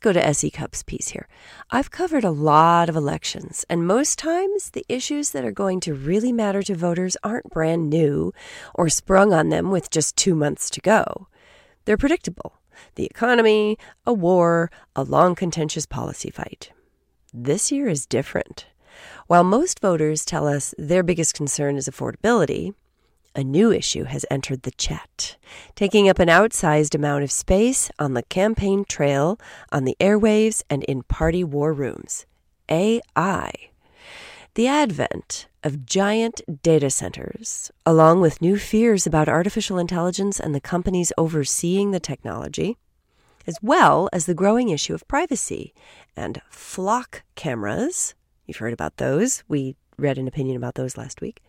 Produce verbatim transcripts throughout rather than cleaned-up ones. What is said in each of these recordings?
go to S E Cup's piece here. I've covered a lot of elections, and most times the issues that are going to really matter to voters aren't brand new or sprung on them with just two months to go. They're predictable. The economy, a war, a long contentious policy fight. This year is different. While most voters tell us their biggest concern is affordability, a new issue has entered the chat, taking up an outsized amount of space on the campaign trail, on the airwaves, and in party war rooms. A I. The advent of giant data centers, along with new fears about artificial intelligence and the companies overseeing the technology, as well as the growing issue of privacy and flock cameras. You've heard about those. We read an opinion about those last week.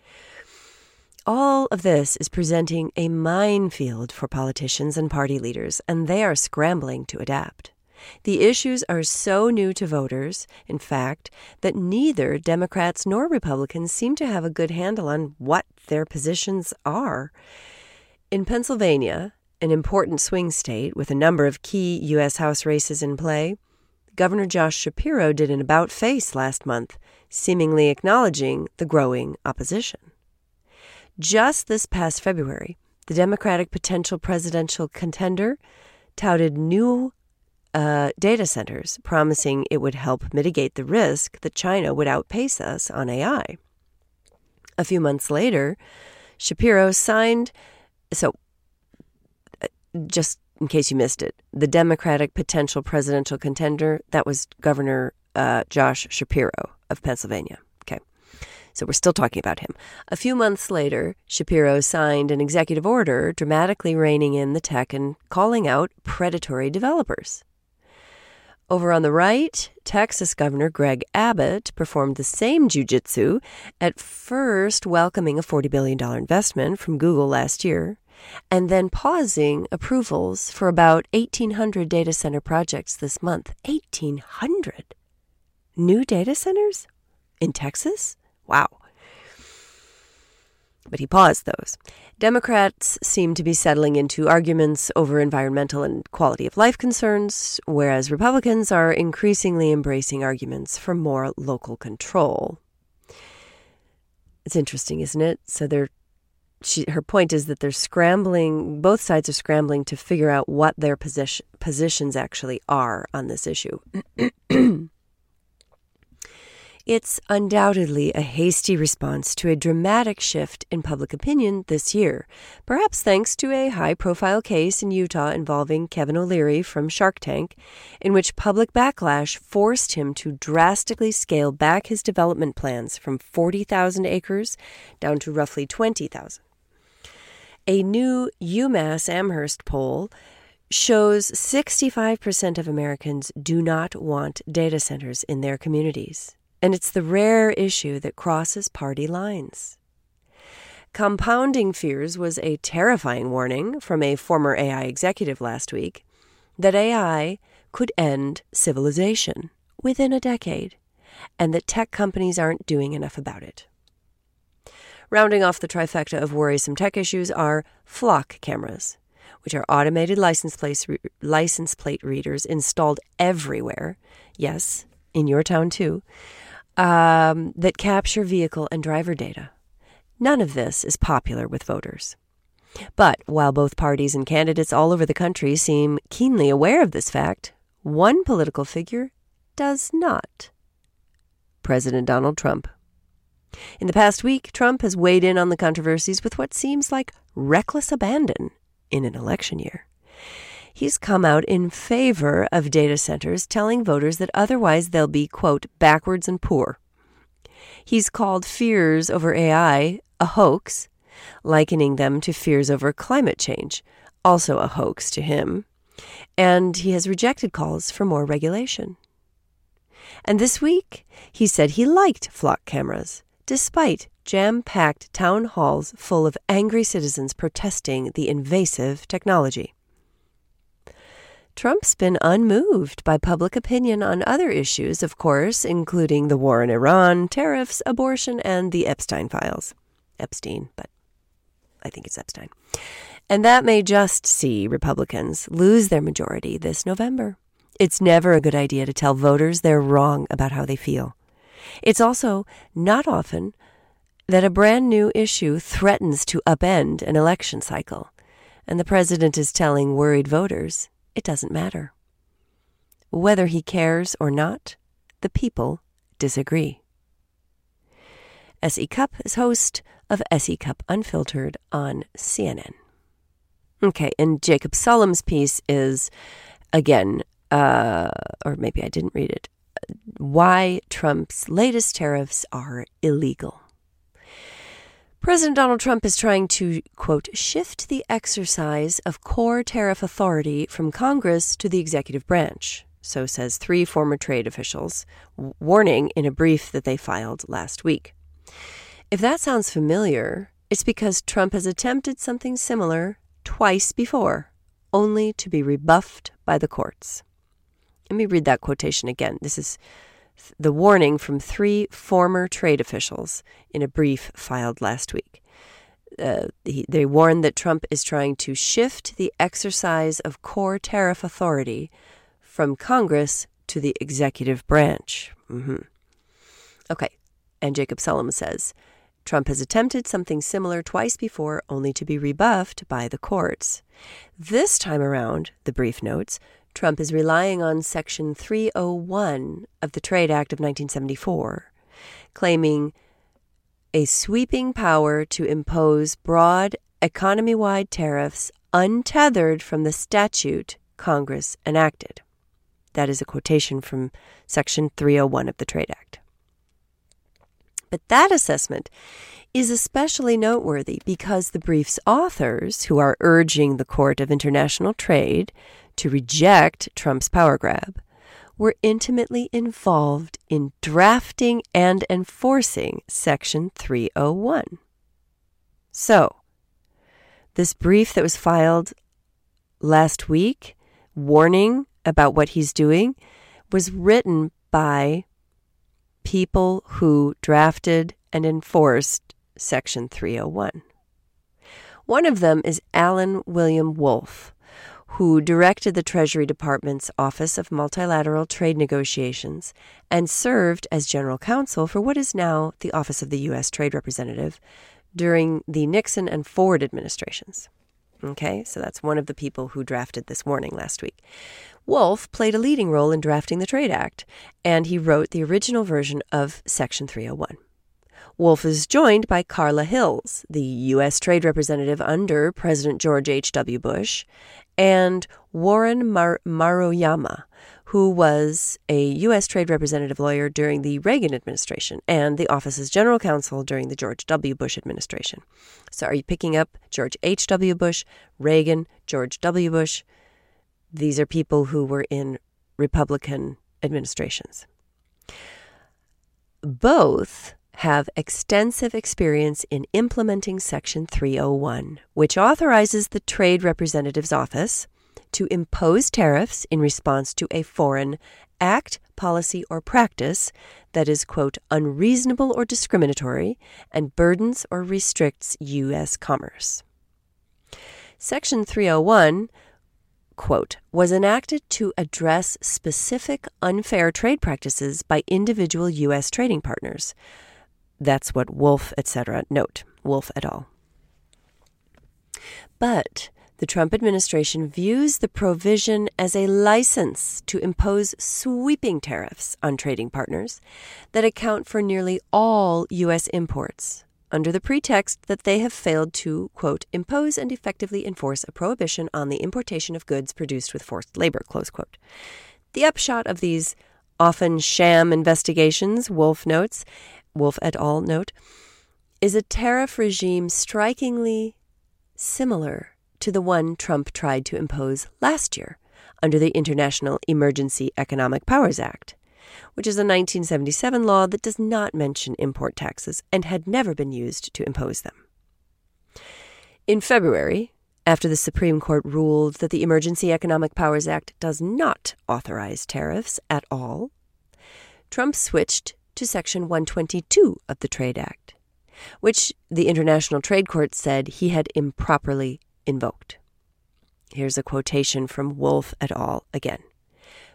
All of this is presenting a minefield for politicians and party leaders, and they are scrambling to adapt. The issues are so new to voters, in fact, that neither Democrats nor Republicans seem to have a good handle on what their positions are. In Pennsylvania, an important swing state with a number of key U S House races in play, Governor Josh Shapiro did an about-face last month, seemingly acknowledging the growing opposition. Just this past February, the Democratic potential presidential contender touted new uh, data centers, promising it would help mitigate the risk that China would outpace us on A I. A few months later, Shapiro signed, so uh, just in case you missed it, the Democratic potential presidential contender, that was Governor uh, Josh Shapiro of Pennsylvania. Okay. So we're still talking about him. A few months later, Shapiro signed an executive order dramatically reining in the tech and calling out predatory developers. Over on the right, Texas Governor Greg Abbott performed the same jujitsu, at first welcoming a forty billion dollars investment from Google last year, and then pausing approvals for about eighteen hundred data center projects this month. eighteen hundred new data centers in Texas? Wow. But he paused those. Democrats seem to be settling into arguments over environmental and quality of life concerns, whereas Republicans are increasingly embracing arguments for more local control. It's interesting, isn't it? So they're, she, her point is that they're scrambling, both sides are scrambling to figure out what their position, positions actually are on this issue. It's undoubtedly a hasty response to a dramatic shift in public opinion this year, perhaps thanks to a high-profile case in Utah involving Kevin O'Leary from Shark Tank, in which public backlash forced him to drastically scale back his development plans from forty thousand acres down to roughly twenty thousand. A new UMass Amherst poll shows sixty-five percent of Americans do not want data centers in their communities. And it's the rare issue that crosses party lines. Compounding fears was a terrifying warning from a former A I executive last week that A I could end civilization within a decade, and that tech companies aren't doing enough about it. Rounding off the trifecta of worrisome tech issues are flock cameras, which are automated license plate, re- license plate readers installed everywhere, yes, in your town too, Um, that capture vehicle and driver data. None of this is popular with voters. But while both parties and candidates all over the country seem keenly aware of this fact, one political figure does not. President Donald Trump. In the past week, Trump has weighed in on the controversies with what seems like reckless abandon in an election year. He's come out in favor of data centers, telling voters that otherwise they'll be, quote, backwards and poor. He's called fears over A I a hoax, likening them to fears over climate change, also a hoax to him. And he has rejected calls for more regulation. And this week, he said he liked flock cameras, despite jam-packed town halls full of angry citizens protesting the invasive technology. Trump's been unmoved by public opinion on other issues, of course, including the war in Iran, tariffs, abortion, and the Epstein files. Epstein, but I think it's Epstein. And that may just see Republicans lose their majority this November. It's never a good idea to tell voters they're wrong about how they feel. It's also not often that a brand new issue threatens to upend an election cycle, and the president is telling worried voters it doesn't matter. Whether he cares or not, the people disagree. S E. Cupp is host of S E. Cupp Unfiltered on C N N. Okay, and Jacob Sullum's piece is, again, uh, or maybe I didn't read it, why Trump's latest tariffs are illegal. President Donald Trump is trying to, quote, shift the exercise of core tariff authority from Congress to the executive branch, so says three former trade officials, warning in a brief that they filed last week. If that sounds familiar, it's because Trump has attempted something similar twice before, only to be rebuffed by the courts. Let me read that quotation again. This is the warning from three former trade officials in a brief filed last week. Uh, he, they warn that Trump is trying to shift the exercise of core tariff authority from Congress to the executive branch. Mm-hmm. Okay, and Jacob Sullum says, Trump has attempted something similar twice before, only to be rebuffed by the courts. This time around, the brief notes, Trump is relying on Section three oh one of the Trade Act of nineteen seventy-four, claiming a sweeping power to impose broad economy-wide tariffs untethered from the statute Congress enacted. That is a quotation from Section three oh one of the Trade Act. But that assessment is especially noteworthy because the brief's authors, who are urging the Court of International Trade to reject Trump's power grab, were intimately involved in drafting and enforcing Section three oh one. So, this brief that was filed last week, warning about what he's doing, was written by people who drafted and enforced Section three oh one. One of them is Alan William Wolf, who directed the Treasury Department's Office of Multilateral Trade Negotiations and served as general counsel for what is now the Office of the U S Trade Representative during the Nixon and Ford administrations. Okay, so that's one of the people who drafted this warning last week. Wolf played a leading role in drafting the Trade Act, and he wrote the original version of Section three oh one. Wolf is joined by Carla Hills, the U S Trade Representative under President George H W. Bush, and Warren Mar- Maruyama, who was a U S Trade Representative lawyer during the Reagan administration and the office's general counsel during the George W. Bush administration. So are you picking up George H W. Bush, Reagan, George W. Bush? These are people who were in Republican administrations. Both have extensive experience in implementing Section three oh one, which authorizes the Trade Representative's Office to impose tariffs in response to a foreign act, policy, or practice that is, quote, unreasonable or discriminatory and burdens or restricts U S commerce. Section three oh one, quote, was enacted to address specific unfair trade practices by individual U S trading partners. That's what Wolf, et cetera, note, Wolf et al. But the Trump administration views the provision as a license to impose sweeping tariffs on trading partners that account for nearly all U S imports, under the pretext that they have failed to, quote, impose and effectively enforce a prohibition on the importation of goods produced with forced labor, close quote. The upshot of these often sham investigations, Wolf notes, Wolf et al. Note, is a tariff regime strikingly similar to the one Trump tried to impose last year under the International Emergency Economic Powers Act, which is a nineteen seventy-seven law that does not mention import taxes and had never been used to impose them. In February, after the Supreme Court ruled that the Emergency Economic Powers Act does not authorize tariffs at all, Trump switched to Section one twenty-two of the Trade Act, which the International Trade Court said he had improperly invoked. Here's a quotation from Wolf et al. Again.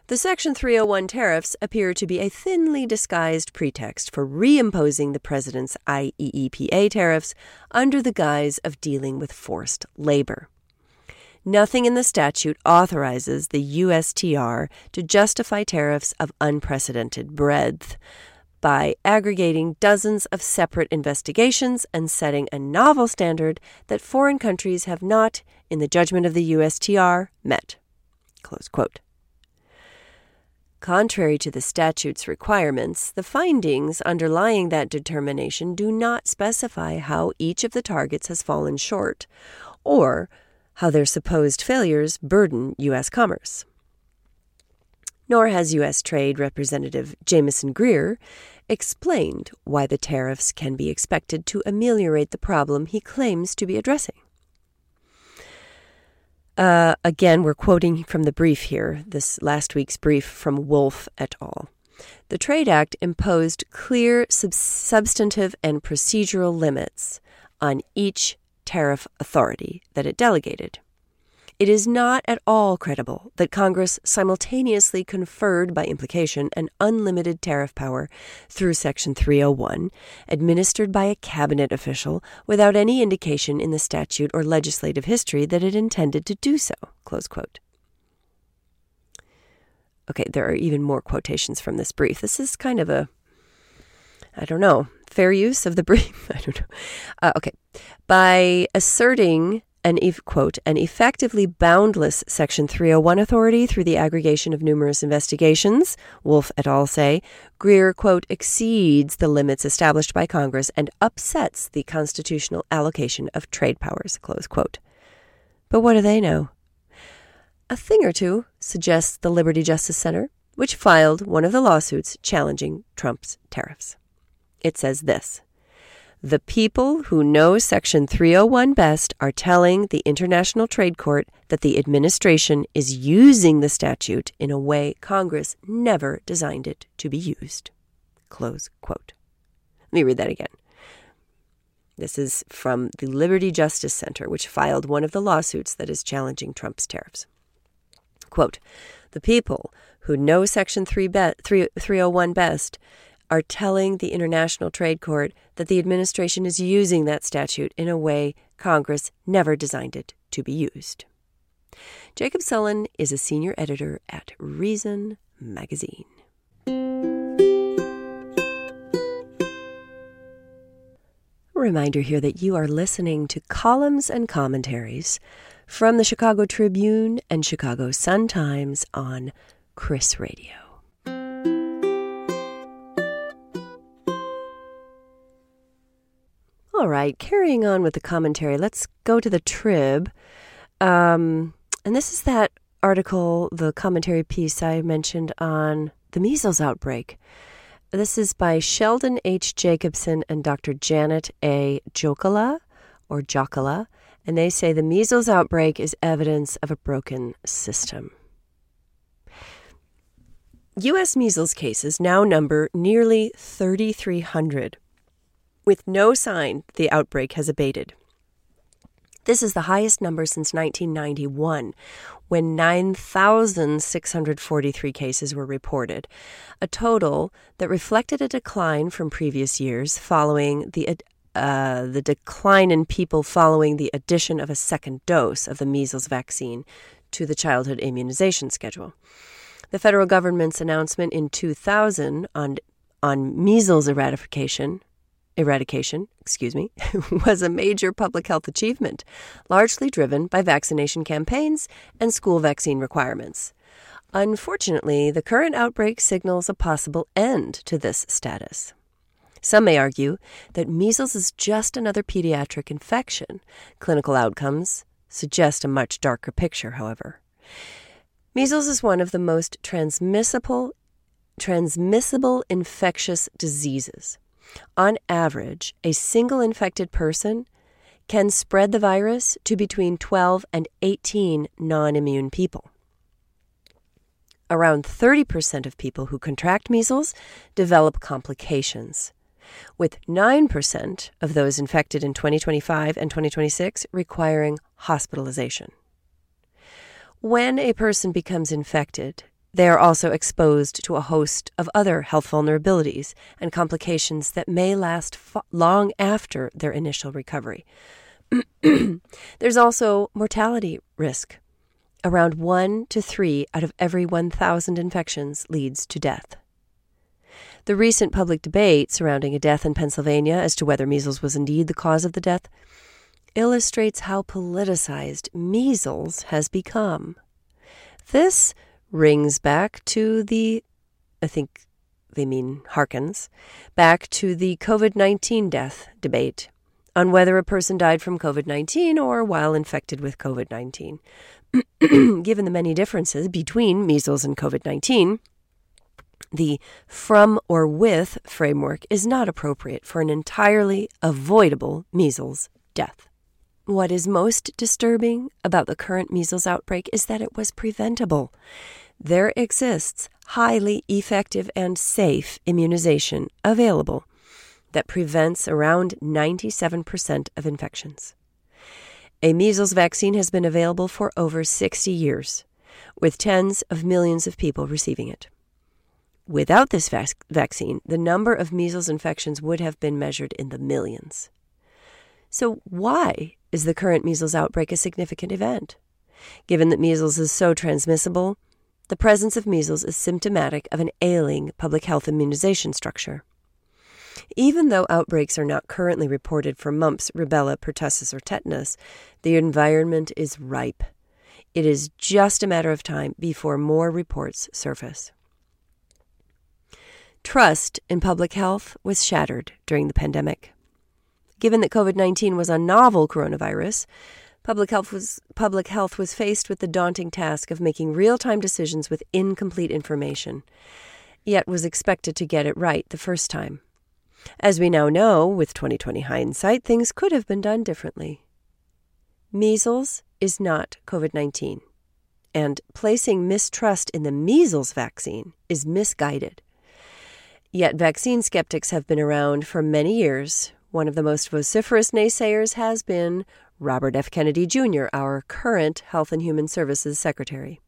The Section three oh one tariffs appear to be a thinly disguised pretext for reimposing the president's I E E P A tariffs under the guise of dealing with forced labor. Nothing in the statute authorizes the U S T R to justify tariffs of unprecedented breadth by aggregating dozens of separate investigations and setting a novel standard that foreign countries have not, in the judgment of the U S T R, met. Close quote. Contrary to the statute's requirements, the findings underlying that determination do not specify how each of the targets has fallen short, or how their supposed failures burden U S commerce. Nor has U S Trade Representative Jamieson Greer explained why the tariffs can be expected to ameliorate the problem he claims to be addressing. Uh, again, we're quoting from the brief here, this last week's brief from Wolf et al. The Trade Act imposed clear sub- substantive and procedural limits on each tariff authority that it delegated. It is not at all credible that Congress simultaneously conferred, by implication, an unlimited tariff power through Section three oh one, administered by a cabinet official, without any indication in the statute or legislative history that it intended to do so. Close quote. Okay, there are even more quotations from this brief. This is kind of a, I don't know, fair use of the brief? I don't know. Uh, okay. By asserting an, quote, an effectively boundless Section three oh one authority through the aggregation of numerous investigations, Wolf et al. Say, Greer, quote, exceeds the limits established by Congress and upsets the constitutional allocation of trade powers, close quote. But what do they know? A thing or two, suggests the Liberty Justice Center, which filed one of the lawsuits challenging Trump's tariffs. It says this: the people who know Section three oh one best are telling the International Trade Court that the administration is using the statute in a way Congress never designed it to be used. Close quote. Let me read that again. This is from the Liberty Justice Center, which filed one of the lawsuits that is challenging Trump's tariffs. Quote, the people who know Section three oh one best are telling the International Trade Court that the administration is using that statute in a way Congress never designed it to be used. Jacob Sullin is a senior editor at Reason Magazine. A reminder here that you are listening to columns and commentaries from the Chicago Tribune and Chicago Sun-Times on Chris Radio. All right, carrying on with the commentary, let's go to the Trib. Um, and this is that article, the commentary piece I mentioned on the measles outbreak. This is by Sheldon H. Jacobson and Doctor Janet A. Jokala, or Jokala, and they say the measles outbreak is evidence of a broken system. U S measles cases now number nearly thirty-three hundred. With no sign the outbreak has abated. This is the highest number since nineteen ninety-one, when nine thousand six hundred forty-three cases were reported, a total that reflected a decline from previous years following the uh, the decline in people following the addition of a second dose of the measles vaccine to the childhood immunization schedule. The federal government's announcement in two thousand on on measles eradication eradication, excuse me, was a major public health achievement, largely driven by vaccination campaigns and school vaccine requirements. Unfortunately, the current outbreak signals a possible end to this status. Some may argue that measles is just another pediatric infection. Clinical outcomes suggest a much darker picture, however. Measles is one of the most transmissible, transmissible infectious diseases. On average, a single infected person can spread the virus to between twelve and eighteen non-immune people. Around thirty percent of people who contract measles develop complications, with nine percent of those infected in twenty twenty-five and twenty twenty-six requiring hospitalization. When a person becomes infected, They are also exposed to a host of other health vulnerabilities and complications that may last fo- long after their initial recovery. There's also mortality risk. Around one to three out of every one thousand infections leads to death. The recent public debate surrounding a death in Pennsylvania as to whether measles was indeed the cause of the death illustrates how politicized measles has become. This rings back to the, I think they mean harkens, back to the covid nineteen death debate on whether a person died from covid nineteen or while infected with covid nineteen. Given the many differences between measles and covid nineteen, the from or with framework is not appropriate for an entirely avoidable measles death. What is most disturbing about the current measles outbreak is that it was preventable. There exists highly effective and safe immunization available that prevents around ninety-seven percent of infections. A measles vaccine has been available for over sixty years, with tens of millions of people receiving it. Without this vac- vaccine, the number of measles infections would have been measured in the millions. So why is the current measles outbreak a significant event? Given that measles is so transmissible, the presence of measles is symptomatic of an ailing public health immunization structure. Even though outbreaks are not currently reported for mumps, rubella, pertussis, or tetanus, the environment is ripe. It is just a matter of time before more reports surface. Trust in public health was shattered during the pandemic. Given that covid nineteen was a novel coronavirus, public health was, public health was faced with the daunting task of making real-time decisions with incomplete information, yet was expected to get it right the first time. As we now know, with twenty twenty hindsight, things could have been done differently. Measles is not covid nineteen, and placing mistrust in the measles vaccine is misguided. Yet vaccine skeptics have been around for many years. One of the most vociferous naysayers has been Robert F. Kennedy Junior, our current Health and Human Services Secretary.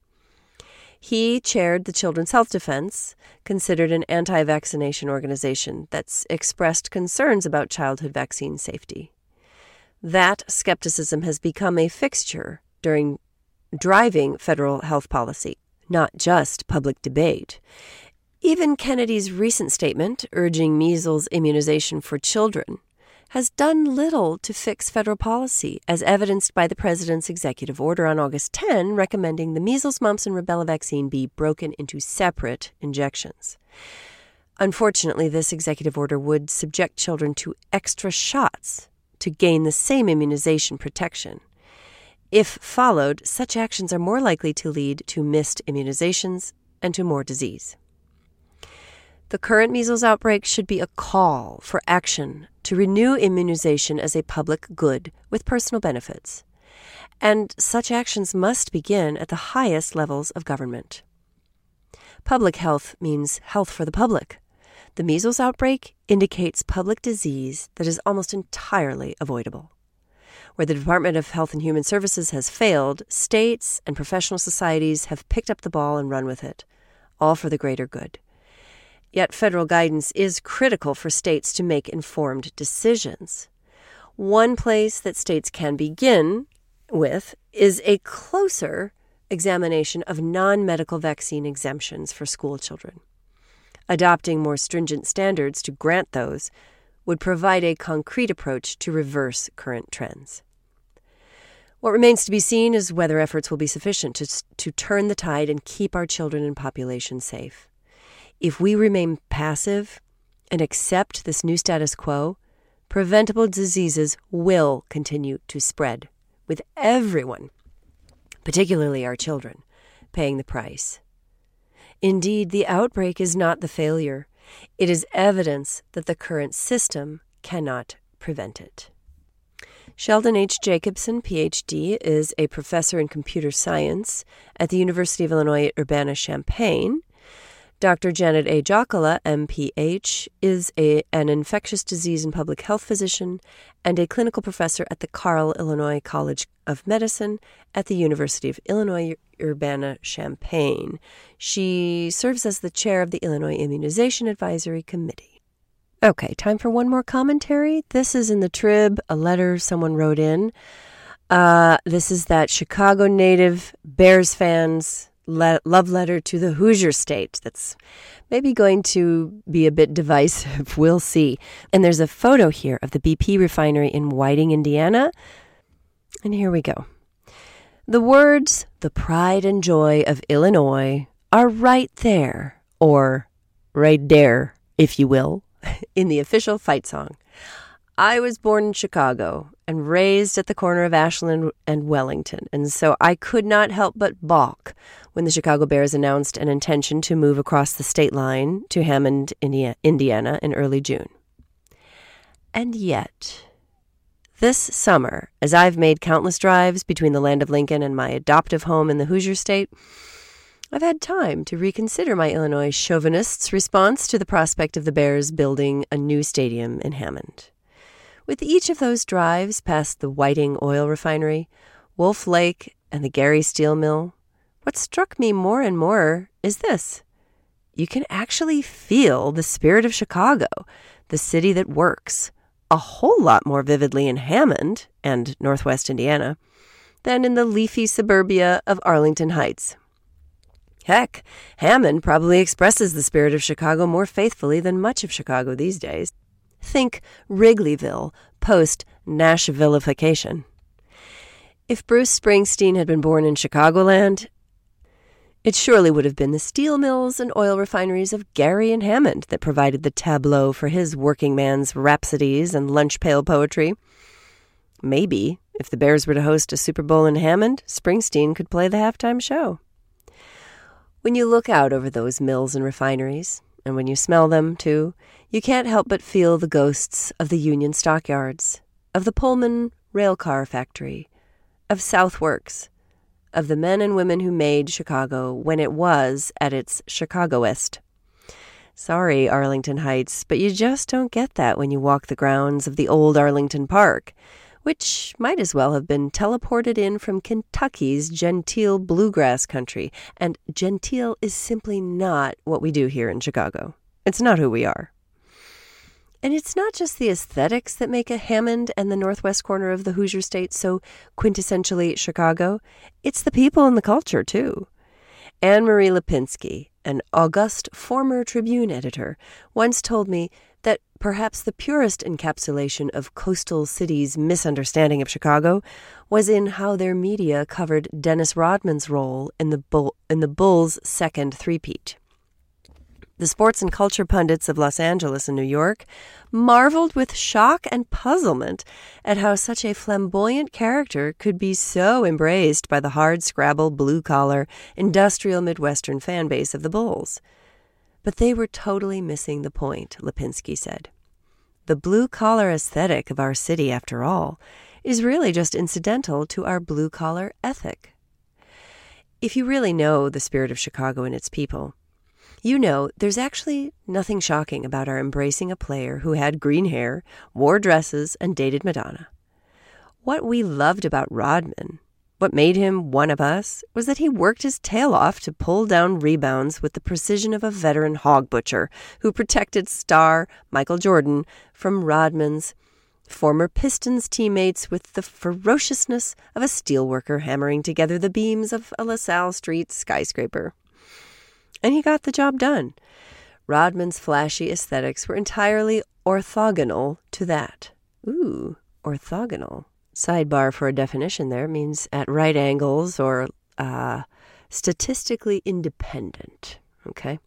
He chaired the Children's Health Defense, considered an anti-vaccination organization that's expressed concerns about childhood vaccine safety. That skepticism has become a fixture during driving federal health policy, not just public debate. Even Kennedy's recent statement, urging measles immunization for children, has done little to fix federal policy, as evidenced by the president's executive order on August tenth recommending the measles, mumps, and rubella vaccine be broken into separate injections. Unfortunately, this executive order would subject children to extra shots to gain the same immunization protection. If followed, such actions are more likely to lead to missed immunizations and to more disease. The current measles outbreak should be a call for action to renew immunization as a public good with personal benefits. And such actions must begin at the highest levels of government. Public health means health for the public. The measles outbreak indicates public disease that is almost entirely avoidable. Where the Department of Health and Human Services has failed, states and professional societies have picked up the ball and run with it, all for the greater good. Yet federal guidance is critical for states to make informed decisions. One place that states can begin with is a closer examination of non-medical vaccine exemptions for school children. Adopting more stringent standards to grant those would provide a concrete approach to reverse current trends. What remains to be seen is whether efforts will be sufficient to, to turn the tide and keep our children and population safe. If we remain passive and accept this new status quo, preventable diseases will continue to spread, with everyone, particularly our children, paying the price. Indeed, the outbreak is not the failure. It is evidence that the current system cannot prevent it. Sheldon H. Jacobson, P H D, is a professor in computer science at the University of Illinois at Urbana-Champaign. Doctor Janet A. Jokala, M P H, is a, an infectious disease and public health physician and a clinical professor at the Carle, Illinois College of Medicine at the University of Illinois Urbana-Champaign. She serves as the chair of the Illinois Immunization Advisory Committee. Okay, time for one more commentary. This is in the Trib, a letter someone wrote in. Uh, this is that Chicago native Bears fans Le- love letter to the Hoosier State that's maybe going to be a bit divisive. We'll see. And there's a photo here of the B P refinery in Whiting, Indiana. And here we go. The words, "the pride and joy of Illinois," are right there, or right there, if you will, in the official fight song. I was born in Chicago and raised at the corner of Ashland and Wellington, and so I could not help but balk when the Chicago Bears announced an intention to move across the state line to Hammond, Indiana in early June. And yet, this summer, as I've made countless drives between the land of Lincoln and my adoptive home in the Hoosier State, I've had time to reconsider my Illinois chauvinists' response to the prospect of the Bears building a new stadium in Hammond. With each of those drives past the Whiting Oil Refinery, Wolf Lake, and the Gary Steel Mill, what struck me more and more is this. You can actually feel the spirit of Chicago, the city that works, a whole lot more vividly in Hammond and Northwest Indiana than in the leafy suburbia of Arlington Heights. Heck, Hammond probably expresses the spirit of Chicago more faithfully than much of Chicago these days. Think Wrigleyville post-Nashvillification. If Bruce Springsteen had been born in Chicagoland, it surely would have been the steel mills and oil refineries of Gary and Hammond that provided the tableau for his working man's rhapsodies and lunch pail poetry. Maybe, if the Bears were to host a Super Bowl in Hammond, Springsteen could play the halftime show. When you look out over those mills and refineries, and when you smell them, too, you can't help but feel the ghosts of the Union Stockyards, of the Pullman Railcar Factory, of Southworks, of the men and women who made Chicago when it was at its Chicagoest. Sorry, Arlington Heights, but you just don't get that when you walk the grounds of the old Arlington Park, which might as well have been teleported in from Kentucky's genteel bluegrass country, and genteel is simply not what we do here in Chicago. It's not who we are. And it's not just the aesthetics that make a Hammond and the northwest corner of the Hoosier State so quintessentially Chicago. It's the people and the culture, too. Anne-Marie Lipinski, an august former Tribune editor, once told me that perhaps the purest encapsulation of coastal cities' misunderstanding of Chicago was in how their media covered Dennis Rodman's role in the Bull, in the Bulls' second three-peat. The sports and culture pundits of Los Angeles and New York marveled with shock and puzzlement at how such a flamboyant character could be so embraced by the hard-scrabble, blue-collar, industrial Midwestern fan base of the Bulls. But they were totally missing the point, Lipinski said. The blue-collar aesthetic of our city, after all, is really just incidental to our blue-collar ethic. If you really know the spirit of Chicago and its people, you know there's actually nothing shocking about our embracing a player who had green hair, wore dresses, and dated Madonna. What we loved about Rodman, what made him one of us, was that he worked his tail off to pull down rebounds with the precision of a veteran hog butcher who protected star Michael Jordan from Rodman's former Pistons teammates with the ferociousness of a steelworker hammering together the beams of a LaSalle Street skyscraper. And he got the job done. Rodman's flashy aesthetics were entirely orthogonal to that. Ooh, orthogonal. Sidebar for a definition there means at right angles or uh, statistically independent. Okay?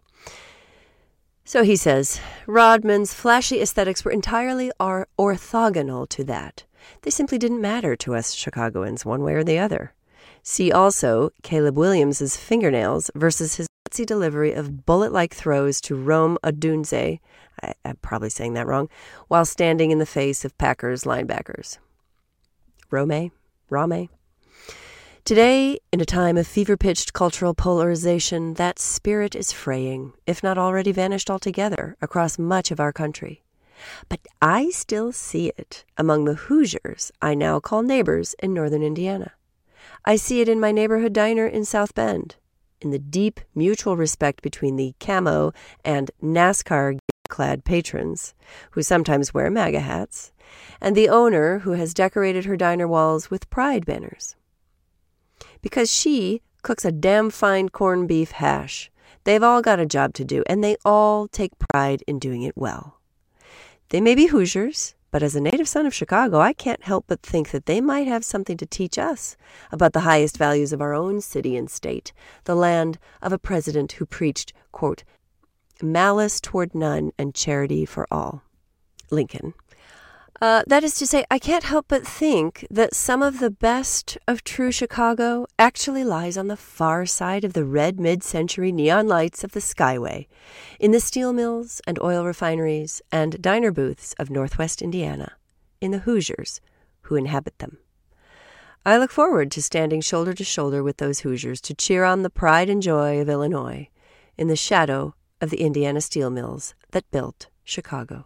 So he says, Rodman's flashy aesthetics were entirely or- orthogonal to that. They simply didn't matter to us Chicagoans one way or the other. See also Caleb Williams' fingernails versus his gutsy delivery of bullet-like throws to Rome Odunze, I, I'm probably saying that wrong, while standing in the face of Packers linebackers. Rome? Rame? Today, in a time of fever-pitched cultural polarization, that spirit is fraying, if not already vanished altogether, across much of our country. But I still see it among the Hoosiers I now call neighbors in northern Indiana. I see it in my neighborhood diner in South Bend, in the deep mutual respect between the camo and NASCAR-clad patrons, who sometimes wear MAGA hats, and the owner who has decorated her diner walls with pride banners. Because she cooks a damn fine corned beef hash, they've all got a job to do, and they all take pride in doing it well. They may be Hoosiers, but as a native son of Chicago, I can't help but think that they might have something to teach us about the highest values of our own city and state, the land of a president who preached, quote, malice toward none and charity for all. Lincoln. Uh, that is to say, I can't help but think that some of the best of true Chicago actually lies on the far side of the red mid-century neon lights of the Skyway, in the steel mills and oil refineries and diner booths of Northwest Indiana, in the Hoosiers who inhabit them. I look forward to standing shoulder to shoulder with those Hoosiers to cheer on the pride and joy of Illinois in the shadow of the Indiana steel mills that built Chicago.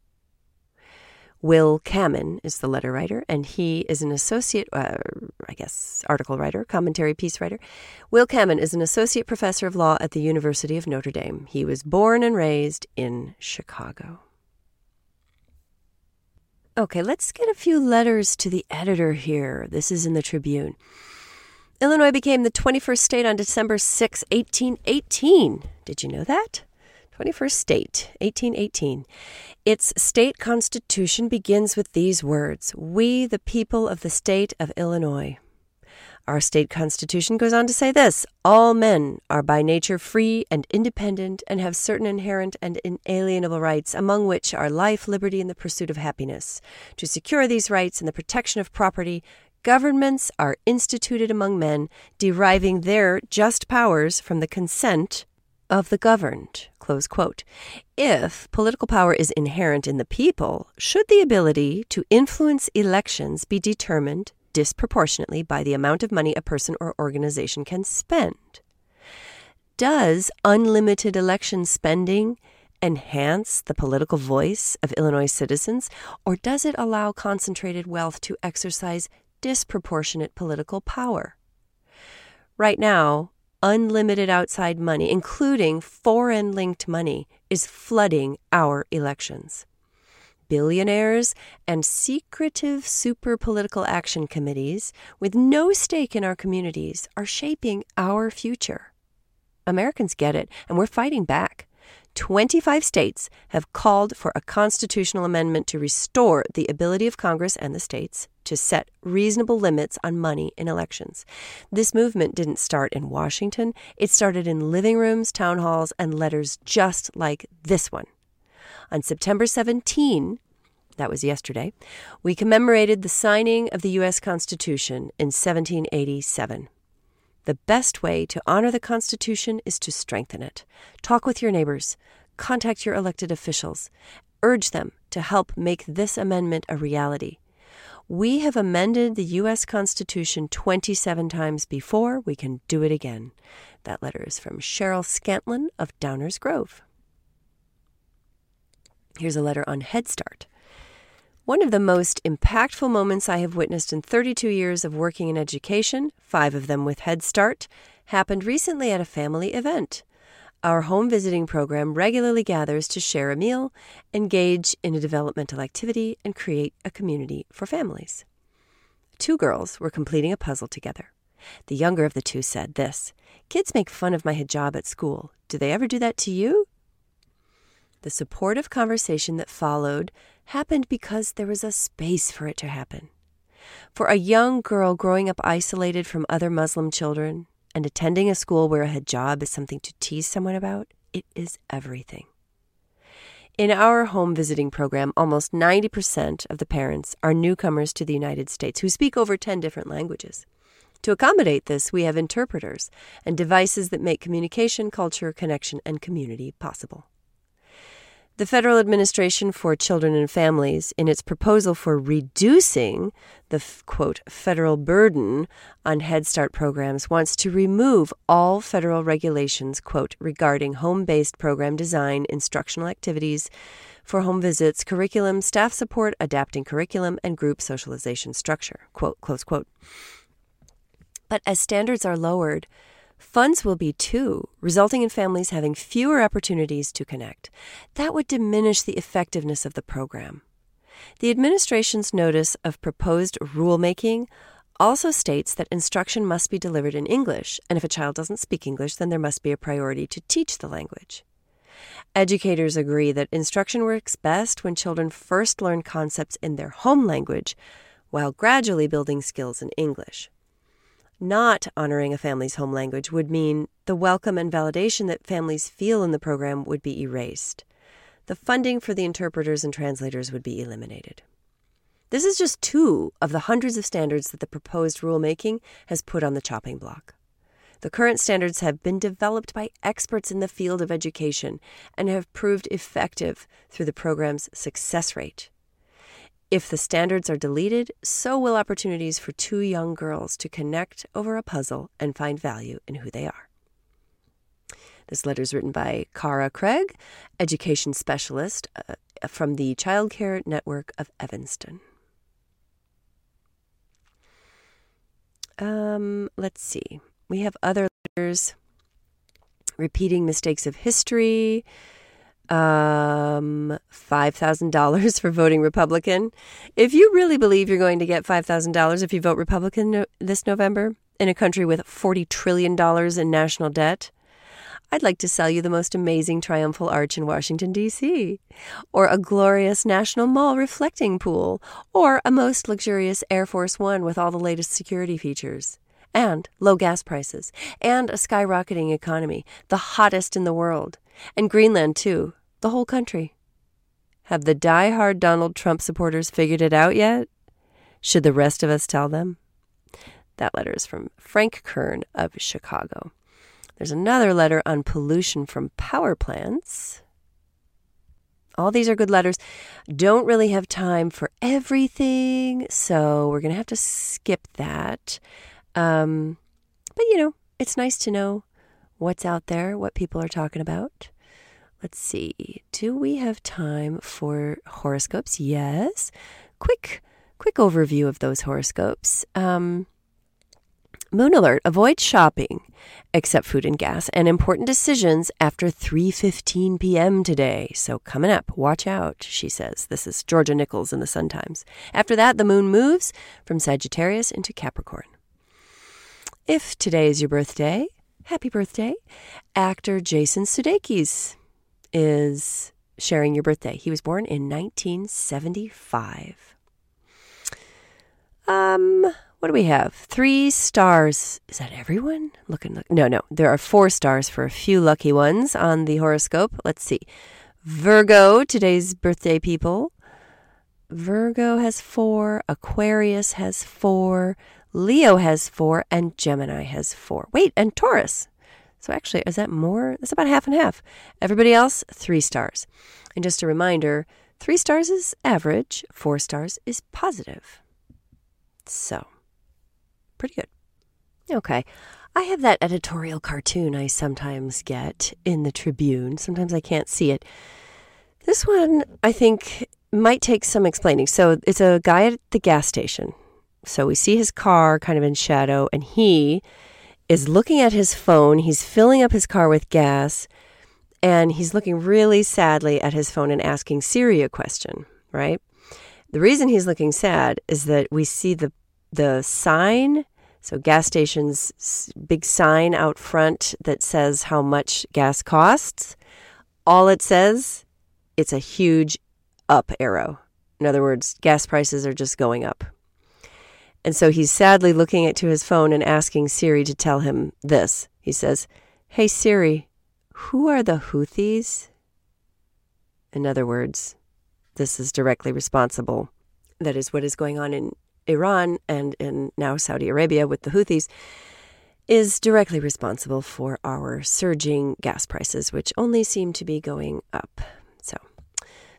Will Kamen is the letter writer, and he is an associate, uh, I guess, article writer, commentary piece writer. Will Kamen is an associate professor of law at the University of Notre Dame. He was born and raised in Chicago. Okay, let's get a few letters to the editor here. This is in the Tribune. Illinois became the twenty-first state on December sixth, eighteen eighteen. Did you know that? twenty-first state, eighteen eighteen. Its state constitution begins with these words, "We, the people of the state of Illinois." Our state constitution goes on to say this, "All men are by nature free and independent and have certain inherent and inalienable rights, among which are life, liberty, and the pursuit of happiness. To secure these rights and the protection of property, governments are instituted among men, deriving their just powers from the consent of the governed." Close quote. If political power is inherent in the people, should the ability to influence elections be determined disproportionately by the amount of money a person or organization can spend? Does unlimited election spending enhance the political voice of Illinois citizens, or does it allow concentrated wealth to exercise disproportionate political power? Right now, unlimited outside money, including foreign-linked money, is flooding our elections. Billionaires and secretive super-political action committees with no stake in our communities are shaping our future. Americans get it, and we're fighting back. twenty-five states have called for a constitutional amendment to restore the ability of Congress and the states to set reasonable limits on money in elections. This movement didn't start in Washington. It started in living rooms, town halls, and letters just like this one. On September seventeenth, that was yesterday, we commemorated the signing of the U S Constitution in seventeen eighty-seven. The best way to honor the Constitution is to strengthen it. Talk with your neighbors. Contact your elected officials. Urge them to help make this amendment a reality. We have amended the U S Constitution twenty-seven times before. We can do it again. That letter is from Cheryl Scantlin of Downers Grove. Here's a letter on Head Start. One of the most impactful moments I have witnessed in thirty-two years of working in education, five of them with Head Start, happened recently at a family event. Our home visiting program regularly gathers to share a meal, engage in a developmental activity, and create a community for families. Two girls were completing a puzzle together. The younger of the two said this, "Kids make fun of my hijab at school. Do they ever do that to you?" The supportive conversation that followed happened because there was a space for it to happen. For a young girl growing up isolated from other Muslim children and attending a school where a hijab is something to tease someone about, it is everything. In our home visiting program, almost ninety percent of the parents are newcomers to the United States who speak over ten different languages. To accommodate this, we have interpreters and devices that make communication, culture, connection, and community possible. The Federal Administration for Children and Families, in its proposal for reducing the, quote, federal burden on Head Start programs, wants to remove all federal regulations, quote, regarding home-based program design, instructional activities for home visits, curriculum, staff support, adapting curriculum, and group socialization structure, quote, close quote. But as standards are lowered, funds will be too, resulting in families having fewer opportunities to connect. That would diminish the effectiveness of the program. The administration's notice of proposed rulemaking also states that instruction must be delivered in English, and if a child doesn't speak English, then there must be a priority to teach the language. Educators agree that instruction works best when children first learn concepts in their home language, while gradually building skills in English. Not honoring a family's home language would mean the welcome and validation that families feel in the program would be erased. The funding for the interpreters and translators would be eliminated. This is just two of the hundreds of standards that the proposed rulemaking has put on the chopping block. The current standards have been developed by experts in the field of education and have proved effective through the program's success rate. If the standards are deleted, so will opportunities for two young girls to connect over a puzzle and find value in who they are. This letter is written by Cara Craig, education specialist uh, from the Child Care Network of Evanston. Um, let's see. We have other letters. Repeating mistakes of history. Um, five thousand dollars for voting Republican. If you really believe you're going to get five thousand dollars if you vote Republican no- this November in a country with forty trillion dollars in national debt, I'd like to sell you the most amazing triumphal arch in Washington, D C, or a glorious National Mall reflecting pool, or a most luxurious Air Force One with all the latest security features, and low gas prices, and a skyrocketing economy, the hottest in the world, and Greenland, too. The whole country. Have the die-hard Donald Trump supporters figured it out yet? Should the rest of us tell them? That letter is from Frank Kern of Chicago. There's another letter on pollution from power plants. All these are good letters. Don't really have time for everything, so we're going to have to skip that. Um, but, you know, it's nice to know what's out there, what people are talking about. Let's see. Do we have time for horoscopes? Yes. Quick, quick overview of those horoscopes. Um, Moon alert. Avoid shopping, except food and gas, and important decisions after three fifteen p.m. today. So coming up, watch out, she says. This is Georgia Nichols in the Sun-Times. After that, the moon moves from Sagittarius into Capricorn. If today is your birthday, happy birthday. Actor Jason Sudeikis is sharing your birthday. He was born in nineteen seventy-five. Um, what do we have? Three stars. Is that everyone? Looking, look. No, no. There are four stars for a few lucky ones on the horoscope. Let's see. Virgo, today's birthday people. Virgo has four. Aquarius has four. Leo has four. And Gemini has four. Wait, and Taurus. So actually, is that more? That's about half and half. Everybody else, three stars. And just a reminder, three stars is average, four stars is positive. So, pretty good. Okay. I have that editorial cartoon I sometimes get in the Tribune. Sometimes I can't see it. This one, I think, might take some explaining. So it's a guy at the gas station. So we see his car kind of in shadow, and he is looking at his phone. He's filling up his car with gas, and he's looking really sadly at his phone and asking Siri a question, right? The reason he's looking sad is that we see the the sign, so gas station's big sign out front that says how much gas costs. All it says, it's a huge up arrow. In other words, gas prices are just going up. And so he's sadly looking at to his phone and asking Siri to tell him this. He says, "Hey Siri, who are the Houthis?" In other words, this is directly responsible. That is what is going on in Iran and in now Saudi Arabia with the Houthis is directly responsible for our surging gas prices, which only seem to be going up. So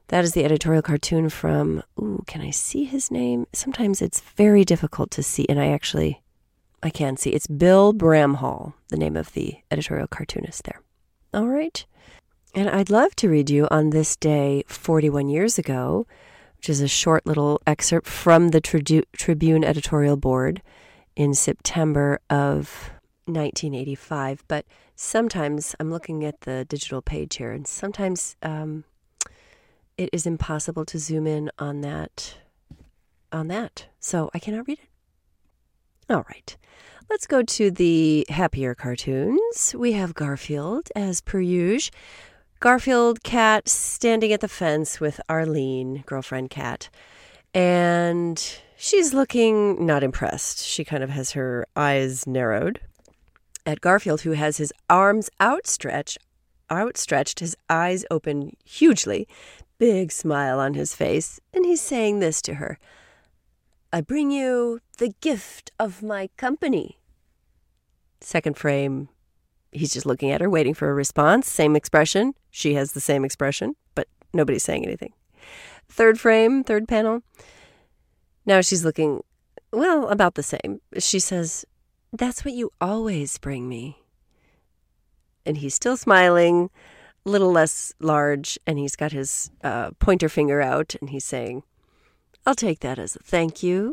That is the editorial cartoon from, ooh, can I see his name? Sometimes it's very difficult to see, and I actually, I can see. It's Bill Bramhall, the name of the editorial cartoonist there. All right. And I'd love to read you on this day forty-one years ago, which is a short little excerpt from the Tridu- Tribune editorial board in September of nineteen eighty-five. But sometimes, I'm looking at the digital page here, and sometimes um, it is impossible to zoom in on that, on that. So I cannot read it. All right. Let's go to the happier cartoons. We have Garfield, as per usual. Garfield cat standing at the fence with Arlene, girlfriend cat. And she's looking not impressed. She kind of has her eyes narrowed at Garfield, who has his arms outstretched, outstretched, his eyes open hugely, big smile on his face. And he's saying this to her: I bring you the gift of my company. Second frame, he's just looking at her, waiting for a response. Same expression. She has the same expression, but nobody's saying anything. Third frame, third panel. Now she's looking, well, about the same. She says, that's what you always bring me. And he's still smiling, a little less large, and he's got his uh, pointer finger out, and he's saying, I'll take that as a thank you.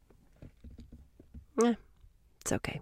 Eh, it's okay.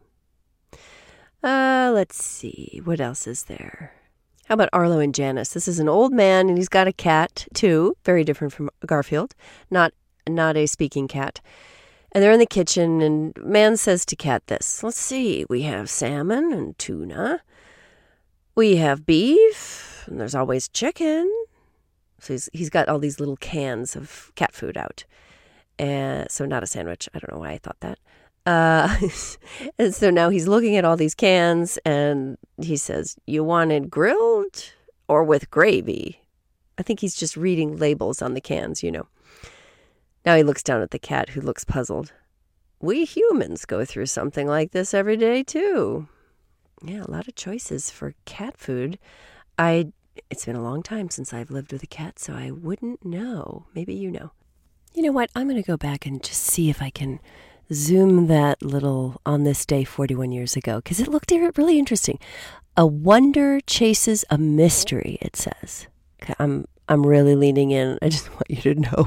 Uh, let's see. What else is there? How about Arlo and Janice? This is an old man, and he's got a cat, too. Very different from Garfield. Not, not a speaking cat. And they're in the kitchen, and man says to cat this. Let's see. We have salmon and tuna. We have beef, and there's always chicken. So he's, he's got all these little cans of cat food out. And so not a sandwich. I don't know why I thought that. Uh, and so now he's looking at all these cans, and he says, you wanted grilled or with gravy? I think he's just reading labels on the cans, you know. Now he looks down at the cat, who looks puzzled. We humans go through something like this every day, too. Yeah, a lot of choices for cat food. I, it's been a long time since I've lived with a cat, so I wouldn't know. Maybe you know. You know what? I'm going to go back and just see if I can zoom that little on this day forty-one years ago, because it looked really interesting. A wonder chases a mystery, it says. Okay, I'm I'm really leaning in. I just want you to know.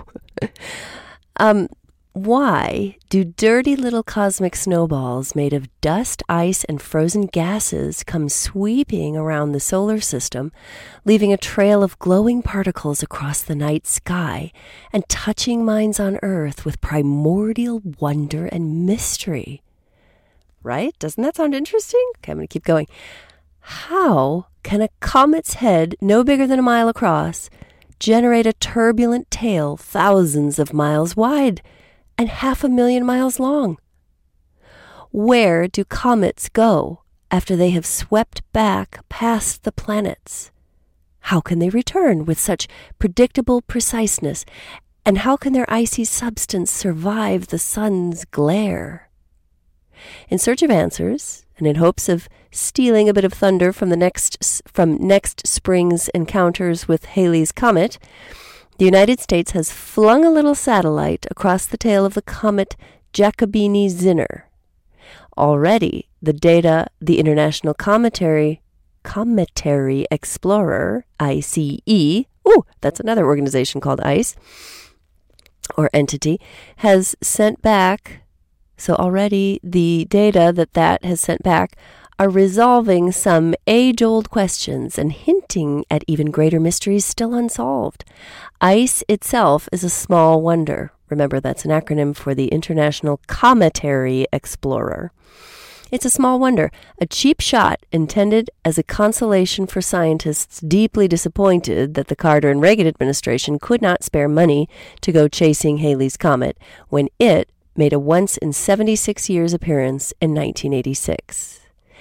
um, why do dirty little cosmic snowballs made of dust, ice, and frozen gases come sweeping around the solar system, leaving a trail of glowing particles across the night sky and touching minds on Earth with primordial wonder and mystery? Right? Doesn't that sound interesting? Okay, I'm going to keep going. How can a comet's head, no bigger than a mile across, generate a turbulent tail thousands of miles wide and half a million miles long? Where do comets go after they have swept back past the planets? How can they return with such predictable preciseness? And how can their icy substance survive the sun's glare? In search of answers, and in hopes of stealing a bit of thunder from the next from next spring's encounters with Halley's Comet, the United States has flung a little satellite across the tail of the comet Giacobini-Zinner. Already, the data the International Cometary, Cometary Explorer, I C E, ooh, that's another organization called ICE, or entity, has sent back, so already the data that that has sent back are resolving some age-old questions and hinting at even greater mysteries still unsolved. ICE itself is a small wonder. Remember, that's an acronym for the International Cometary Explorer. It's a small wonder, a cheap shot intended as a consolation for scientists deeply disappointed that the Carter and Reagan administration could not spare money to go chasing Halley's Comet when it made a once-in-seventy-six years appearance in nineteen eighty-six.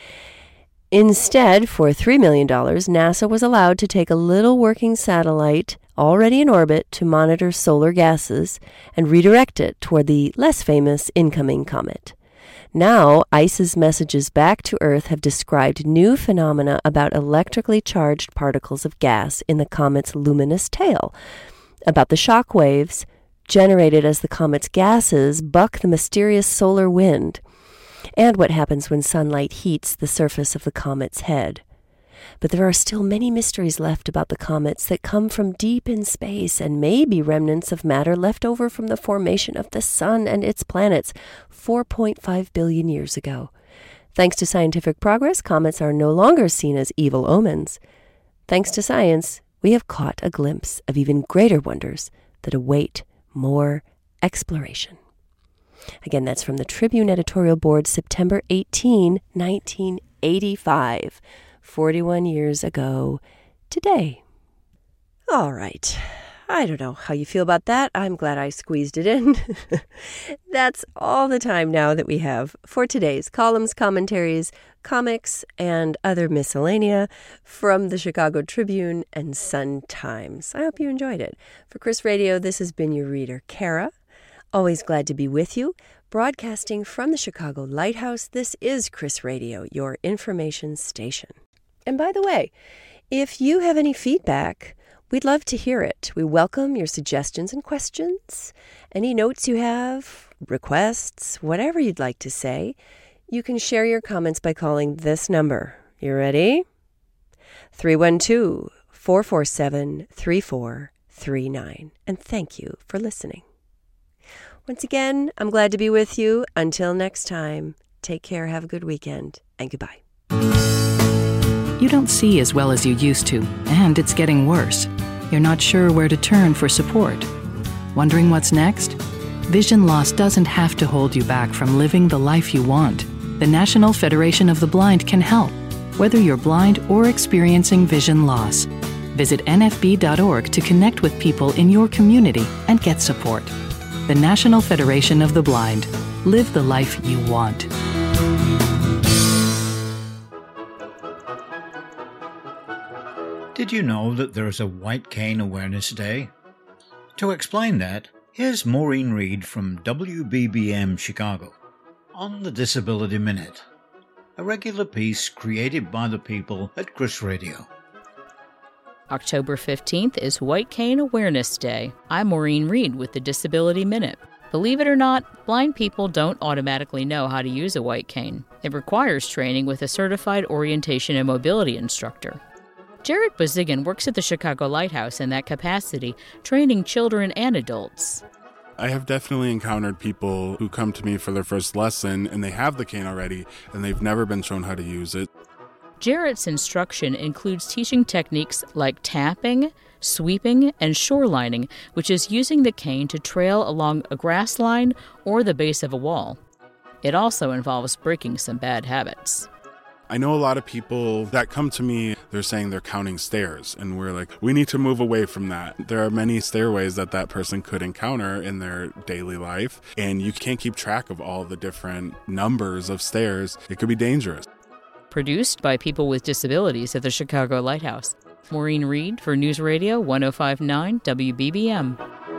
Instead, for three million dollars, NASA was allowed to take a little working satellite already in orbit to monitor solar gases and redirect it toward the less famous incoming comet. Now, ICE's messages back to Earth have described new phenomena about electrically charged particles of gas in the comet's luminous tail. about the shock waves generated as the comet's gases buck the mysterious solar wind, and what happens when sunlight heats the surface of the comet's head. But there are still many mysteries left about the comets that come from deep in space and may be remnants of matter left over from the formation of the sun and its planets four point five billion years ago. Thanks to scientific progress, comets are no longer seen as evil omens. Thanks to science, we have caught a glimpse of even greater wonders that await more exploration. Again, that's from the Tribune editorial board, September eighteenth, nineteen eighty-five. forty-one years ago today. All right. I don't know how you feel about that. I'm glad I squeezed it in. That's all the time now that we have for today's columns, commentaries, comics, and other miscellanea from the Chicago Tribune and Sun-Times. I hope you enjoyed it. For Chris Radio, this has been your reader, Kara. Always glad to be with you. Broadcasting from the Chicago Lighthouse, this is Chris Radio, your information station. And by the way, if you have any feedback, we'd love to hear it. We welcome your suggestions and questions. Any notes you have, requests, whatever you'd like to say, you can share your comments by calling this number. You ready? three one two, four four seven, three four three nine. And thank you for listening. Once again, I'm glad to be with you. Until next time, take care, have a good weekend, and goodbye. You don't see as well as you used to, and it's getting worse. You're not sure where to turn for support. Wondering what's next? Vision loss doesn't have to hold you back from living the life you want. The National Federation of the Blind can help, whether you're blind or experiencing vision loss. Visit N F B dot org to connect with people in your community and get support. The National Federation of the Blind. Live the life you want. Did you know that there is a White Cane Awareness Day? To explain that, here's Maureen Reed from W B B M Chicago on the Disability Minute, a regular piece created by the people at Chris Radio. October fifteenth is White Cane Awareness Day. I'm Maureen Reed with the Disability Minute. Believe it or not, blind people don't automatically know how to use a white cane. It requires training with a certified orientation and mobility instructor. Jared Bozigan works at the Chicago Lighthouse in that capacity, training children and adults. I have definitely encountered people who come to me for their first lesson and they have the cane already and they've never been shown how to use it. Jared's instruction includes teaching techniques like tapping, sweeping, and shorelining, which is using the cane to trail along a grass line or the base of a wall. It also involves breaking some bad habits. I know a lot of people that come to me, they're saying they're counting stairs, and we're like, we need to move away from that. There are many stairways that that person could encounter in their daily life, and you can't keep track of all the different numbers of stairs. It could be dangerous. Produced by people with disabilities at the Chicago Lighthouse. Maureen Reed for News Radio one oh five point nine W B B M.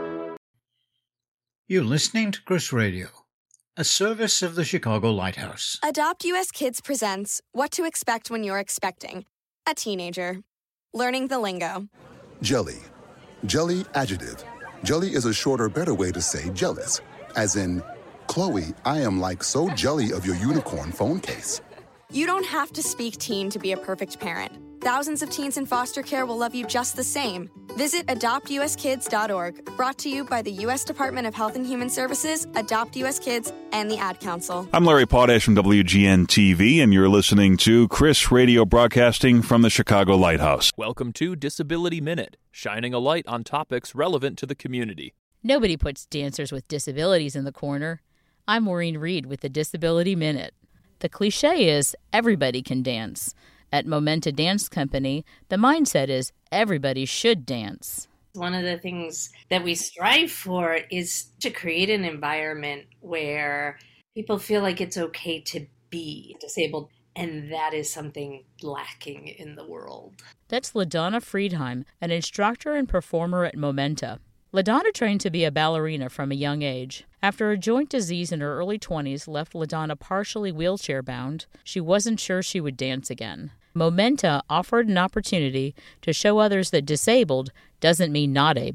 You're listening to Chris Radio, a service of the Chicago Lighthouse. Adopt U S Kids presents What to Expect When You're Expecting a Teenager. Learning the lingo. Jelly. Jelly adjective. Jelly is a shorter, better way to say jealous. As in, Chloe, I am like so jelly of your unicorn phone case. You don't have to speak teen to be a perfect parent. Thousands of teens in foster care will love you just the same. Visit adopt u s kids dot org, brought to you by the U S Department of Health and Human Services, Adopt U S Kids, and the Ad Council. I'm Larry Potash from W G N T V, and you're listening to Chris Radio, broadcasting from the Chicago Lighthouse. Welcome to Disability Minute, shining a light on topics relevant to the community. Nobody puts dancers with disabilities in the corner. I'm Maureen Reed with the Disability Minute. The cliche is everybody can dance. At Momenta Dance Company, the mindset is everybody should dance. One of the things that we strive for is to create an environment where people feel like it's okay to be disabled, and that is something lacking in the world. That's LaDonna Friedheim, an instructor and performer at Momenta. LaDonna trained to be a ballerina from a young age. After a joint disease in her early twenties left LaDonna partially wheelchair-bound, she wasn't sure she would dance again. Momenta offered an opportunity to show others that disabled doesn't mean not able.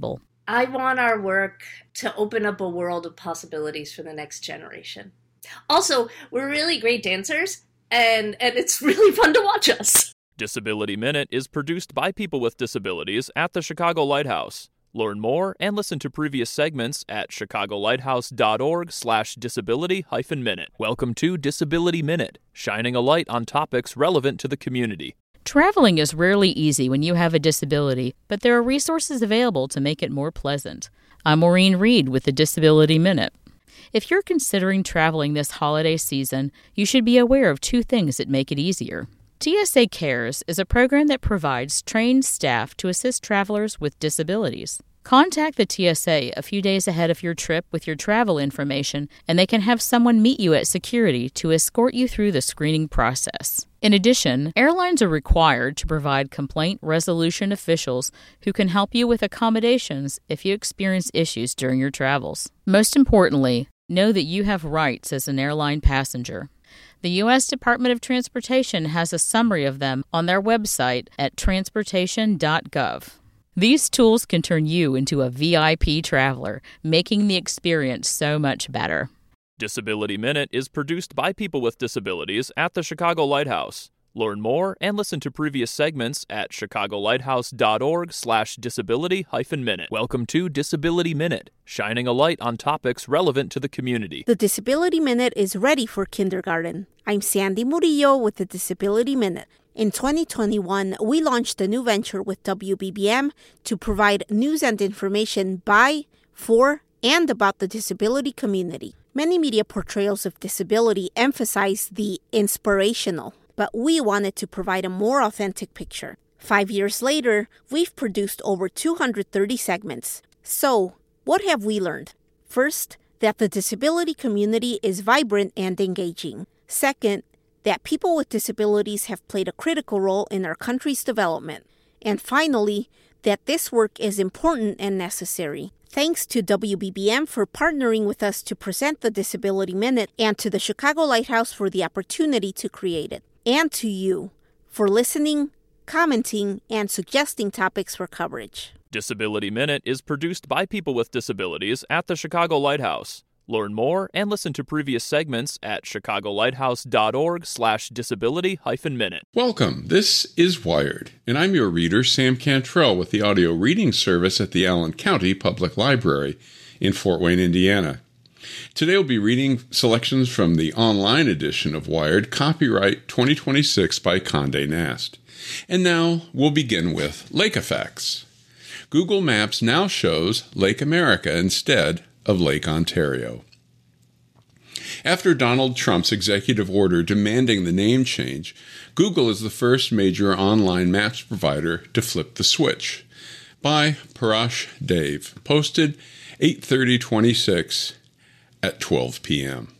I want our work to open up a world of possibilities for the next generation. Also, we're really great dancers, and, and it's really fun to watch us. Disability Minute is produced by people with disabilities at the Chicago Lighthouse. Learn more and listen to previous segments at chicagolighthouse.org slash disability hyphen minute. Welcome to Disability Minute, shining a light on topics relevant to the community. Traveling is rarely easy when you have a disability, but there are resources available to make it more pleasant. I'm Maureen Reed with the Disability Minute. If you're considering traveling this holiday season, you should be aware of two things that make it easier. T S A Cares is a program that provides trained staff to assist travelers with disabilities. Contact the T S A a few days ahead of your trip with your travel information, and they can have someone meet you at security to escort you through the screening process. In addition, airlines are required to provide complaint resolution officials who can help you with accommodations if you experience issues during your travels. Most importantly, know that you have rights as an airline passenger. The U S Department of Transportation has a summary of them on their website at transportation dot gov. These tools can turn you into a V I P traveler, making the experience so much better. Disability Minute is produced by people with disabilities at the Chicago Lighthouse. Learn more and listen to previous segments at chicagolighthouse.org slash disability hyphen minute. Welcome to Disability Minute, shining a light on topics relevant to the community. The Disability Minute is ready for kindergarten. I'm Sandy Murillo with the Disability Minute. In twenty twenty-one, we launched a new venture with W B B M to provide news and information by, for, and about the disability community. Many media portrayals of disability emphasize the inspirational, but we wanted to provide a more authentic picture. Five years later, we've produced over two hundred thirty segments. So, what have we learned? First, that the disability community is vibrant and engaging. Second, that people with disabilities have played a critical role in our country's development. And finally, that this work is important and necessary. Thanks to W B B M for partnering with us to present the Disability Minute, and to the Chicago Lighthouse for the opportunity to create it. And to you for listening, commenting, and suggesting topics for coverage. Disability Minute is produced by people with disabilities at the Chicago Lighthouse. Learn more and listen to previous segments at chicagolighthouse.org slash disability hyphen minute. Welcome. This is Wired, and I'm your reader, Sam Cantrell, with the audio reading service at the Allen County Public Library in Fort Wayne, Indiana. Today we'll be reading selections from the online edition of Wired, copyright twenty twenty-six by Condé Nast. And now we'll begin with Lake Effects. Google Maps now shows Lake America instead of Lake Ontario. After Donald Trump's executive order demanding the name change, Google is the first major online maps provider to flip the switch. By Parash Dave, posted eight thirty twenty-six at twelve p.m.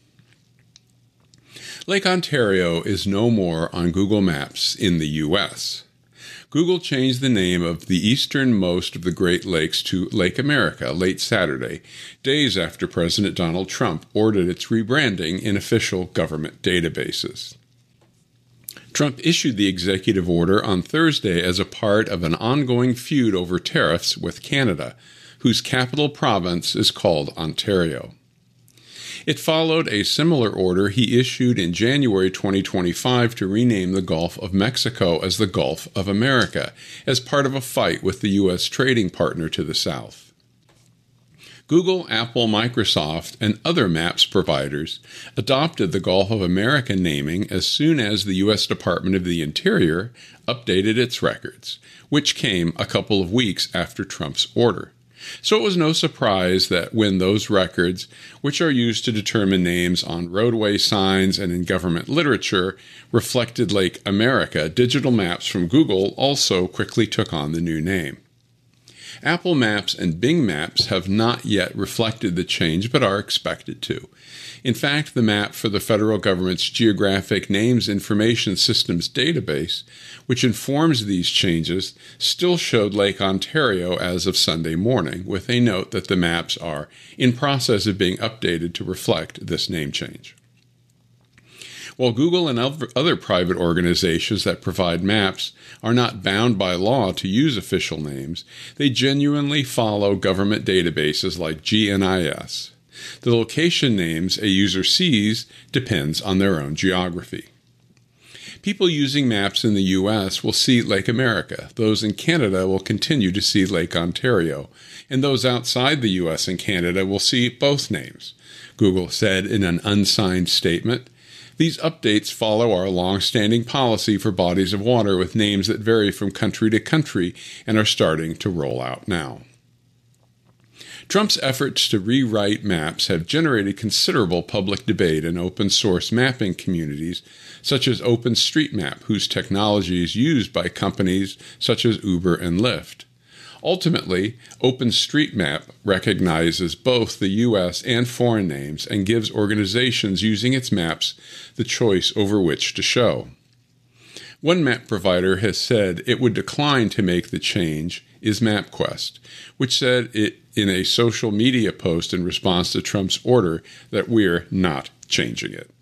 Lake Ontario is no more on Google Maps in the U S Google changed the name of the easternmost of the Great Lakes to Lake America late Saturday, days after President Donald Trump ordered its rebranding in official government databases. Trump issued the executive order on Thursday as a part of an ongoing feud over tariffs with Canada, whose capital province is called Ontario. It followed a similar order he issued in January twenty twenty-five to rename the Gulf of Mexico as the Gulf of America, as part of a fight with the U S trading partner to the south. Google, Apple, Microsoft, and other maps providers adopted the Gulf of America naming as soon as the U S Department of the Interior updated its records, which came a couple of weeks after Trump's order. So it was no surprise that when those records, which are used to determine names on roadway signs and in government literature, reflected Lake America, digital maps from Google also quickly took on the new name. Apple Maps and Bing Maps have not yet reflected the change, but are expected to. In fact, the map for the federal government's Geographic Names Information Systems database, which informs these changes, still showed Lake Ontario as of Sunday morning, with a note that the maps are in process of being updated to reflect this name change. While Google and other private organizations that provide maps are not bound by law to use official names, they genuinely follow government databases like G N I S. The location names a user sees depends on their own geography. People using maps in the U S will see Lake America, those in Canada will continue to see Lake Ontario, and those outside the U S and Canada will see both names, Google said in an unsigned statement. These updates follow our long-standing policy for bodies of water with names that vary from country to country and are starting to roll out now. Trump's efforts to rewrite maps have generated considerable public debate in open-source mapping communities such as OpenStreetMap, whose technology is used by companies such as Uber and Lyft. Ultimately, OpenStreetMap recognizes both the U S and foreign names and gives organizations using its maps the choice over which to show. One map provider has said it would decline to make the change is MapQuest, which said it in a social media post in response to Trump's order that we're not changing it.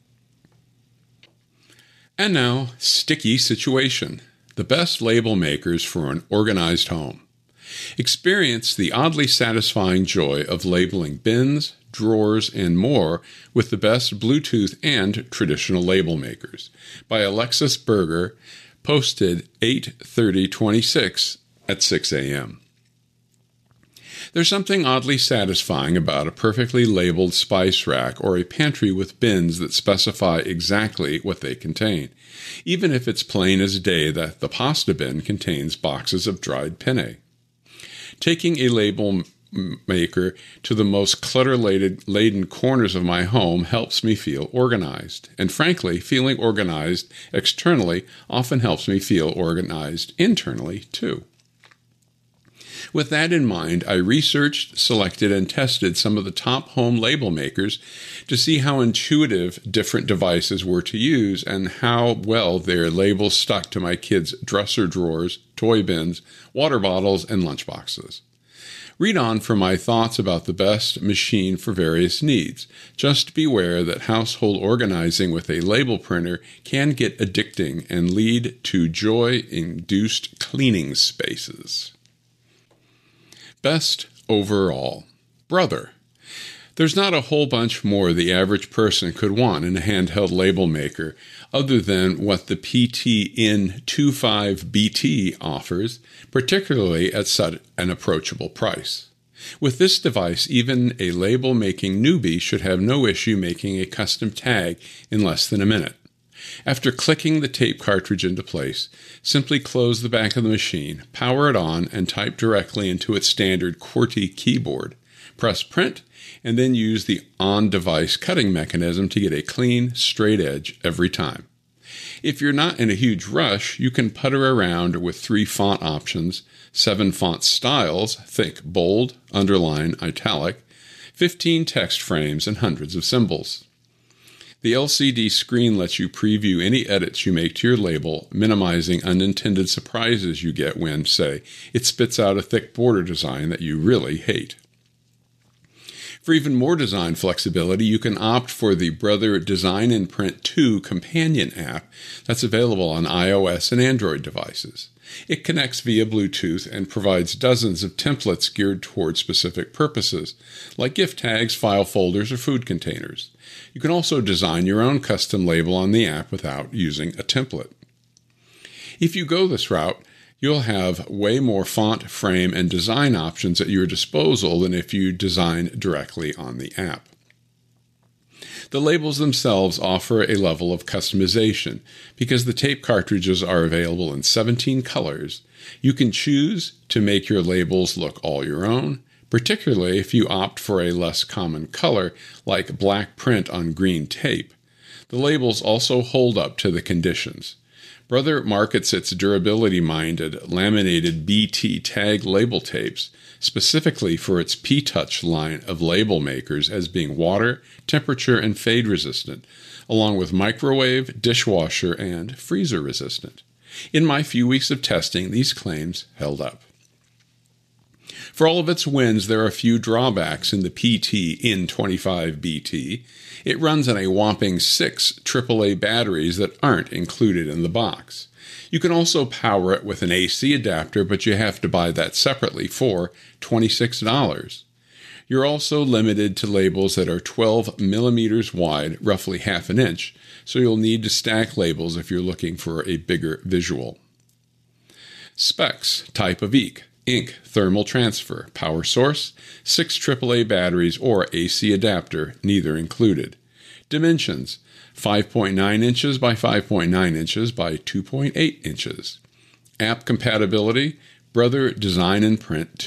And now, sticky situation. The best label makers for an organized home. Experience the oddly satisfying joy of labeling bins, drawers, and more with the best Bluetooth and traditional label makers. By Alexis Berger, posted eight thirty twenty-six at six a.m. There's something oddly satisfying about a perfectly labeled spice rack or a pantry with bins that specify exactly what they contain, even if it's plain as day that the pasta bin contains boxes of dried penne. Taking a label maker to the most clutter-laden corners of my home helps me feel organized. And frankly, feeling organized externally often helps me feel organized internally, too. With that in mind, I researched, selected, and tested some of the top home label makers to see how intuitive different devices were to use and how well their labels stuck to my kids' dresser drawers, toy bins, water bottles, and lunchboxes. Read on for my thoughts about the best machine for various needs. Just beware that household organizing with a label printer can get addicting and lead to joy-induced cleaning spaces. Best overall. Brother. There's not a whole bunch more the average person could want in a handheld label maker other than what the P T N twenty-five B T offers, particularly at such an approachable price. With this device, even a label-making newbie should have no issue making a custom tag in less than a minute. After clicking the tape cartridge into place, simply close the back of the machine, power it on, and type directly into its standard QWERTY keyboard. Press print, and then use the on-device cutting mechanism to get a clean, straight edge every time. If you're not in a huge rush, you can putter around with three font options, seven font styles, think bold, underline, italic, fifteen text frames, and hundreds of symbols. The L C D screen lets you preview any edits you make to your label, minimizing unintended surprises you get when, say, it spits out a thick border design that you really hate. For even more design flexibility, you can opt for the Brother Design and Print two companion app that's available on iOS and Android devices. It connects via Bluetooth and provides dozens of templates geared toward specific purposes, like gift tags, file folders, or food containers. You can also design your own custom label on the app without using a template. If you go this route, you'll have way more font, frame, and design options at your disposal than if you design directly on the app. The labels themselves offer a level of customization. Because the tape cartridges are available in seventeen colors, you can choose to make your labels look all your own, particularly if you opt for a less common color like black print on green tape. The labels also hold up to the conditions. Brother markets its durability-minded, laminated B T tag label tapes specifically for its P-Touch line of label makers as being water, temperature, and fade-resistant, along with microwave, dishwasher, and freezer-resistant. In my few weeks of testing, these claims held up. For all of its wins, there are a few drawbacks in the P T N twenty-five B T. It runs on a whopping six triple A batteries that aren't included in the box. You can also power it with an A C adapter, but you have to buy that separately for twenty-six dollars. You're also limited to labels that are twelve millimeters wide, roughly half an inch, so you'll need to stack labels if you're looking for a bigger visual. Specs: type of ink, ink, thermal transfer, power source, six triple A batteries or A C adapter, neither included. Dimensions: five point nine inches by five point nine inches by two point eight inches. App compatibility: Brother Design and Print